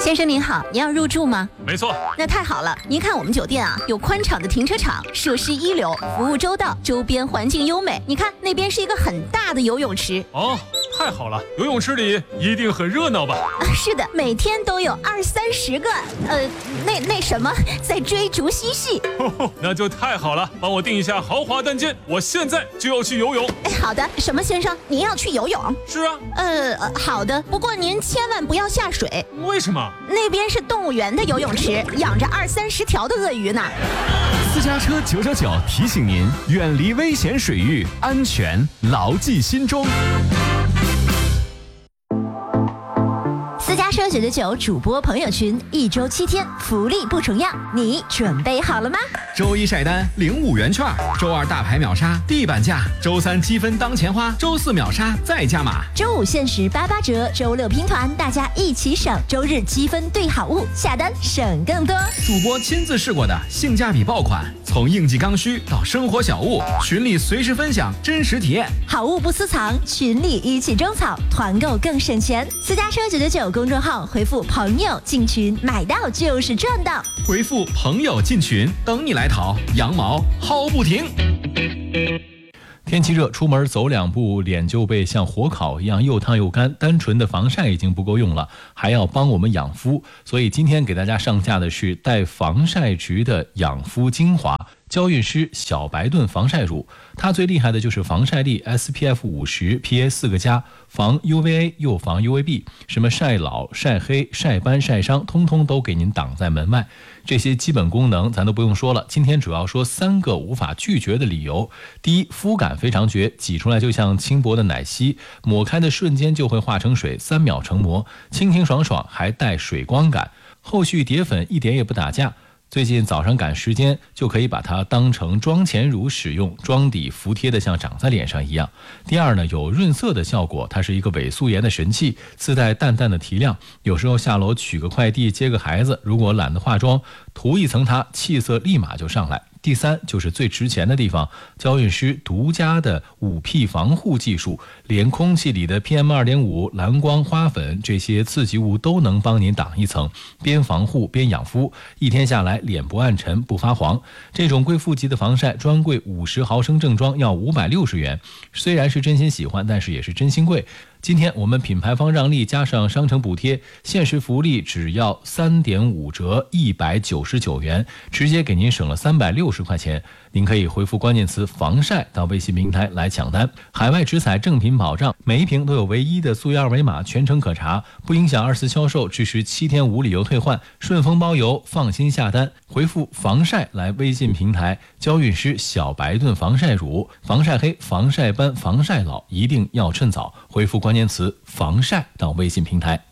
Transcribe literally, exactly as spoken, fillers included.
先生您好，您要入住吗？ 没错。 那太好了，您看我们酒店啊，有宽敞的停车场，设施一流，服务周到，周边环境优美。你看那边是一个很大的游泳池。 哦，太好了，游泳池里一定很热闹吧？ 啊，是的，每天都有二三十个，呃，那那什么，在追逐嬉戏。 呵呵，那就太好了，帮我订一下豪华单间，我现在就要去游泳。 哎，好的，什么先生，您要去游泳？ 是啊。 呃，好的，不过您千万不要下水。 为什么？ 那边是动物园的游泳池，养着二三十条的鳄鱼呢。 私家车九九九提醒您，远离危险水域，安全牢记心中。 私家车九九九主播朋友群，一周七天，福利不重样，你准备好了吗？ 周一晒单领五元券，周二大牌秒杀地板价，周三积分当钱花，周四秒杀再加码， 周五限时八八折，周六拼团，大家一起省，周日积分兑好物，下单省更多。 主播亲自试过的性价比爆款，从应季刚需到生活小物，群里随时分享真实体验， 好物不私藏，群里一起种草，团购更省钱。私家车九九九公众号回复朋友进群，买到就是赚到。 回复朋友进群，等你来淘，羊毛薅不停。 天气热，出门走两步脸就被像火烤一样又烫又干，单纯的防晒已经不够用了，还要帮我们养肤，所以今天给大家上架的是带防晒值的养肤精华娇韵诗小白盾防晒乳。它最厉害的就是防晒力 S P F 五十 P A 四个加，防 U V A 又防 U V B， 什么晒老晒黑晒斑晒伤通通都给您挡在门外。这些基本功能咱都不用说了，今天主要说三个无法拒绝的理由。第一，肤感非常绝，挤出来就像轻薄的奶昔，抹开的瞬间就会化成水，三秒成膜，清清爽爽，还带水光感，后续叠粉一点也不打架。最近早上赶时间，就可以把它当成妆前乳使用，妆底服帖的像长在脸上一样。第二呢，有润色的效果，它是一个伪素颜的神器，自带淡淡的提亮，有时候下楼取个快递接个孩子，如果懒得化妆，涂一层它，气色立马就上来。第三就是最值钱的地方，娇韵诗独家的五 P 防护技术，连空气里的 P M 二点五、蓝光、花粉这些刺激物都能帮您挡一层，边防护边养肤，一天下来脸不暗沉不发黄。这种贵妇级的防晒，专柜五十毫升正装要五百六十元，虽然是真心喜欢，但是也是真心贵。今天我们品牌方让利加上商城补贴，限时福利只要 三点五折一百九十九元，直接给您省了三百六十块钱。您可以回复关键词防晒到微信平台来抢单，海外直采正品保障，每一瓶都有唯一的溯源二维码，全程可查，不影响二次销售，支持七天无理由退换，顺丰包邮，放心下单。回复防晒来微信平台，娇韵诗小白盾防晒乳，防晒黑防晒斑防晒老一定要趁早，回复关键词防晒到微信平台。